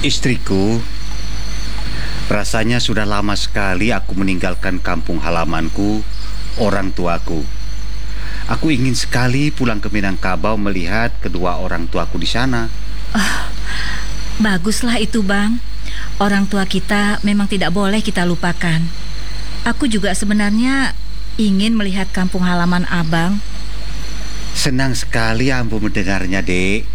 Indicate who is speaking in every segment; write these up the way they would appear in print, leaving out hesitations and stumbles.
Speaker 1: Istriku, rasanya sudah lama sekali aku meninggalkan kampung halamanku, orang tuaku. Aku ingin sekali pulang ke Minangkabau melihat kedua orang tuaku di sana.
Speaker 2: Baguslah itu, Bang. Orang tua kita memang tidak boleh kita lupakan. Aku juga sebenarnya ingin melihat kampung halaman Abang.
Speaker 1: Senang sekali Ambo mendengarnya, Dek.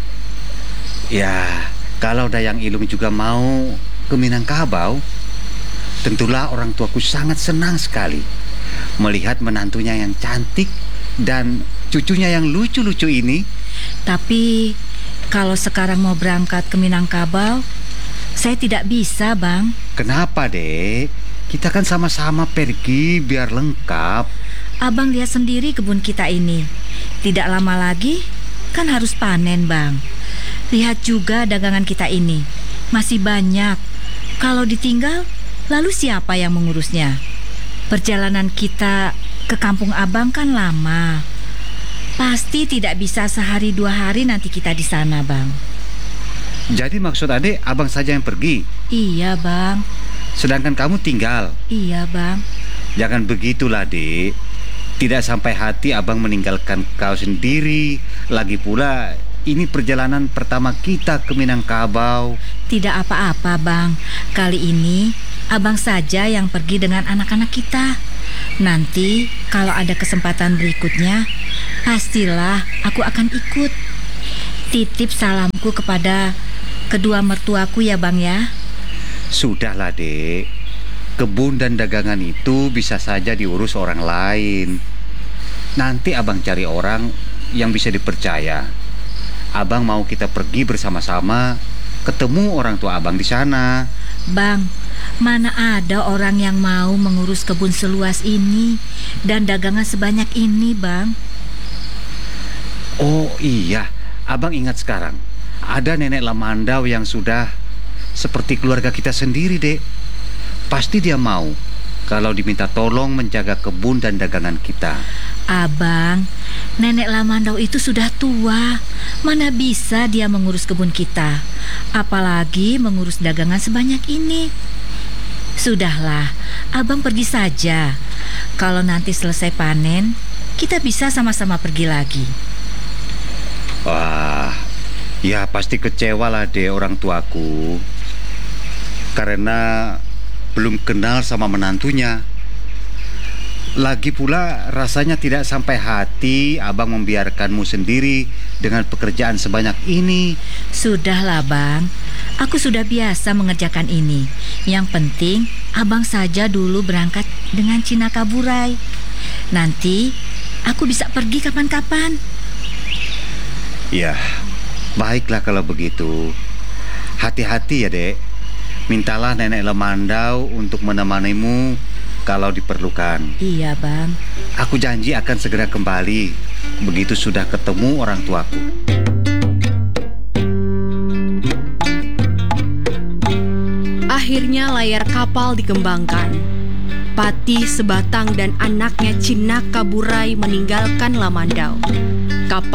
Speaker 1: Ya, kalau Dayang Ilung juga mau ke Minangkabau, tentulah orang tuaku sangat senang sekali melihat menantunya yang cantik dan cucunya yang lucu-lucu ini.
Speaker 2: Tapi kalau sekarang mau berangkat ke Minangkabau, saya tidak bisa, Bang.
Speaker 1: Kenapa, Dek? Kita kan sama-sama pergi biar lengkap.
Speaker 2: Abang lihat sendiri kebun kita ini. Tidak lama lagi kan harus panen, Bang. Lihat juga dagangan kita ini. Masih banyak. Kalau ditinggal, lalu siapa yang mengurusnya? Perjalanan kita ke kampung Abang kan lama. Pasti tidak bisa sehari 2 hari nanti kita di sana, Bang.
Speaker 1: Jadi maksud Adek, Abang saja yang pergi?
Speaker 2: Iya, Bang.
Speaker 1: Sedangkan kamu tinggal?
Speaker 2: Iya, Bang.
Speaker 1: Jangan begitulah, Dek. Tidak sampai hati Abang meninggalkan kau sendiri. Lagi pula, ini perjalanan pertama kita ke Minangkabau.
Speaker 2: Tidak apa-apa, Bang. Kali ini Abang saja yang pergi dengan anak-anak kita. Nanti kalau ada kesempatan berikutnya, pastilah aku akan ikut. Titip salamku kepada kedua mertuaku ya, Bang ya.
Speaker 1: Sudahlah, Dek. Kebun dan dagangan itu bisa saja diurus orang lain. Nanti Abang cari orang yang bisa dipercaya. Abang mau kita pergi bersama-sama ketemu orang tua Abang di sana.
Speaker 2: Bang, mana ada orang yang mau mengurus kebun seluas ini dan dagangan sebanyak ini, Bang?
Speaker 1: Oh iya, Abang ingat sekarang. Ada nenek Lamandau yang sudah seperti keluarga kita sendiri, Dek. Pasti dia mau kalau diminta tolong menjaga kebun dan dagangan kita.
Speaker 2: Abang, nenek Lamandau itu sudah tua. Mana bisa dia mengurus kebun kita, apalagi mengurus dagangan sebanyak ini. Sudahlah, Abang pergi saja. Kalau nanti selesai panen, kita bisa sama-sama pergi lagi.
Speaker 1: Wah, ya pasti kecewa lah, Dek, orang tuaku. Karena belum kenal sama menantunya. Lagi pula rasanya tidak sampai hati Abang membiarkanmu sendiri dengan pekerjaan sebanyak ini.
Speaker 2: Sudahlah, Bang. Aku sudah biasa mengerjakan ini. Yang penting Abang saja dulu berangkat dengan Cina Kaburai. Nanti aku bisa pergi kapan-kapan.
Speaker 1: Ya, baiklah kalau begitu. Hati-hati ya, Dek. Mintalah nenek Lemandau untuk menemanimu kalau diperlukan.
Speaker 2: Iya, Bang.
Speaker 1: Aku janji akan segera kembali begitu sudah ketemu orang tuaku.
Speaker 3: Akhirnya layar kapal dikembangkan. Patih, Sebatang dan anaknya Cina Kaburai meninggalkan Lamandau. Kapal